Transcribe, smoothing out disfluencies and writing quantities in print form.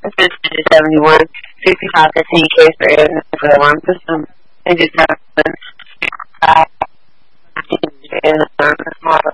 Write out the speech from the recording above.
This is 71 6515 case for alarm system. Thank you, sir.